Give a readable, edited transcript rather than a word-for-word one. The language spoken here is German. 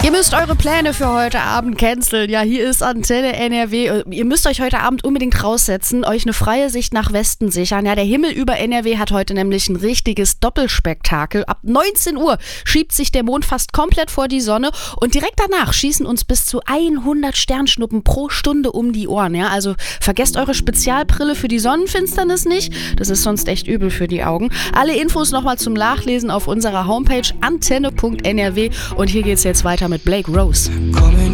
Ihr müsst eure Pläne für heute Abend canceln. Ja, hier ist Antenne NRW. Ihr müsst euch heute Abend unbedingt raussetzen, euch eine freie Sicht nach Westen sichern. Ja, der Himmel über NRW hat heute nämlich ein richtiges Doppelspektakel. Ab 19 Uhr schiebt sich der Mond fast komplett vor die Sonne und direkt danach schießen uns bis zu 100 Sternschnuppen pro Stunde um die Ohren. Ja, also vergesst eure Spezialbrille für die Sonnenfinsternis nicht. Das ist sonst echt übel für die Augen. Alle Infos nochmal zum Nachlesen auf unserer Homepage antenne.nrw und hier geht's jetzt weiter mit Blake Rose.